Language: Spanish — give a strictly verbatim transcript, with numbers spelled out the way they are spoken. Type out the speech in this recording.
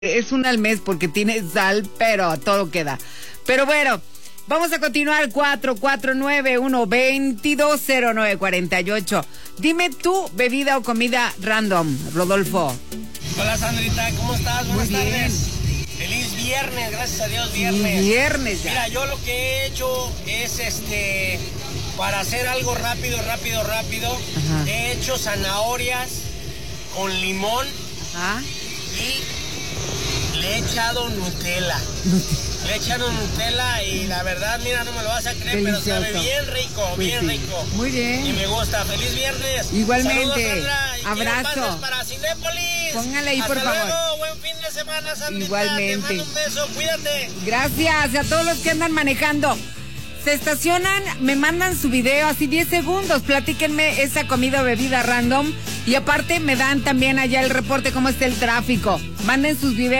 Es una al mes porque tiene sal, pero todo queda. Pero bueno, vamos a continuar. Cuatro cuatro nueve uno dos cero nueve cuatro ocho. Dime tu bebida o comida random, Rodolfo. Hola Sandrita, ¿cómo estás? Muy Buenas bien. tardes. Feliz viernes, gracias a Dios, viernes. Viernes ya. Mira, yo lo que he hecho es este para hacer algo rápido, rápido, rápido. Ajá. He hecho zanahorias con limón Ajá. y le he echado Nutella. Le he echado Nutella y la verdad, mira, no me lo vas a creer, Delicioso. pero sabe bien rico, Pues bien sí. rico. Muy bien. Y me gusta. Feliz viernes. Igualmente. Saludos, Sandra, y quiero Abrazo. pases para Cinépolis. Póngale ahí, por Hasta favor. luego. Buen fin de semana, Sandrita. Igualmente. Te mando un beso. Cuídate. Gracias a todos los que andan manejando. Se estacionan, me mandan su video, así diez segundos, platíquenme esa comida o bebida random. Y aparte me dan también allá el reporte cómo está el tráfico. Manden sus videos.